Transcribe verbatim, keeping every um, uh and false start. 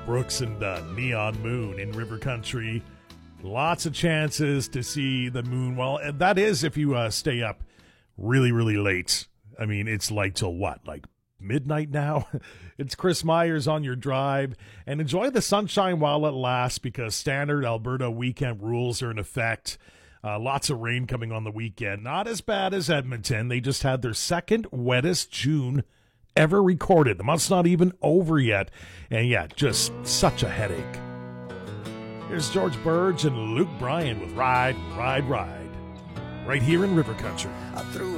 Brooks and Dunn, Neon Moon in River Country. Lots of chances to see the moon. Well, that is if you uh, stay up really, really late. I mean, it's light till what, like midnight now? It's Chris Myers on your drive. And enjoy the sunshine while it lasts, because standard Alberta weekend rules are in effect. Uh, lots of rain coming on the weekend. Not as bad as Edmonton. They just had their second wettest June ever recorded. The month's not even over yet. And yeah, just such a headache. Here's George Burge and Luke Bryan with Ride, Ride, Ride. Right here in River Country. I threw